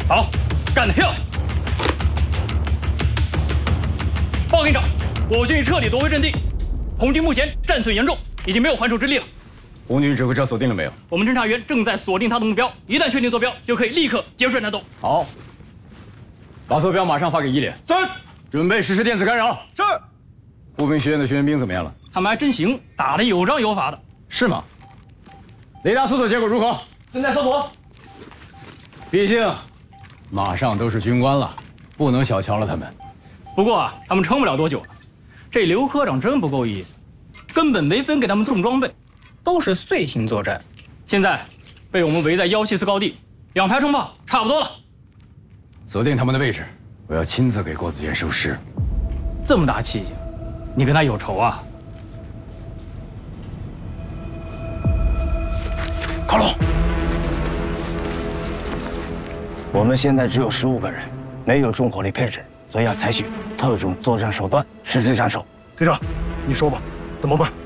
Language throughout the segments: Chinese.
好，干得漂亮！报给你长，我军已彻底夺回阵地，红军目前战损严重，已经没有还手之力了。 红军指挥车锁定了没有？ 我们侦察员正在锁定他的目标，一旦确定坐标，就可以立刻结束战斗。 好，把坐标马上发给1连。 是。 准备实施电子干扰。 是。 步兵学院的学员兵怎么样了？ 他们还真行，打得有章有法的。 是吗？雷达搜索结果如何？ 正在搜索。 毕竟，马上都是军官了，不能小瞧了他们。 不过啊，他们撑不了多久了。这刘科长真不够意思，根本没分给他们重装备，都是碎型作战。现在被我们围在174高地，2排冲炮差不多了。 锁定他们的位置，我要亲自给郭子元收尸。 这么大气性，你跟他有仇啊？ 靠拢！我们现在只有15个人，没有重火力配置，所以要采取特种作战手段，实施斩首。 队长，你说吧，怎么办？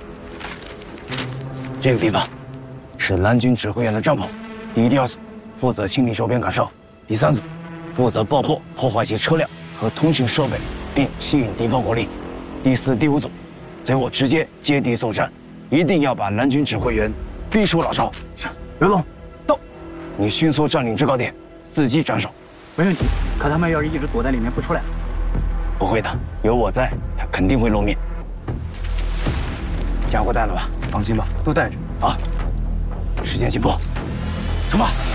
这个地方是蓝军指挥员的帐篷，第1、第2组负责清理周边感受，第3组负责爆破破坏其车辆和通讯设备，并吸引敌方火力，第4、第5组随我直接接地作战，一定要把蓝军指挥员逼出老巢。是，刘总，到。你迅速占领制高点，伺机斩首。 没问题。可他们要是一直躲在里面不出来， 不会的，有我在，他肯定会露面。家伙带了吧？ 放心吧，都带着。 好，时间紧迫，出发。